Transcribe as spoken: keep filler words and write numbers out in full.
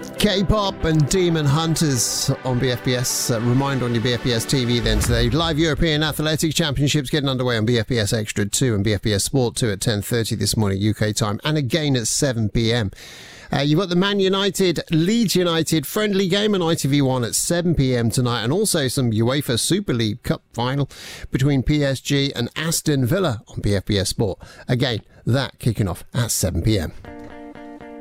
K-pop and Demon Hunters on B F B S. Uh, reminder on your B F B S T V then today. Live European Athletics Championships getting underway on B F B S Extra two and B F B S Sport two at ten thirty this morning U K time, and again at seven p m. Uh, you've got the Man United, Leeds United friendly game on I T V one at seven p m tonight, and also some UEFA Super League Cup final between P S G and Aston Villa on B F B S Sport. Again, that kicking off at seven p m.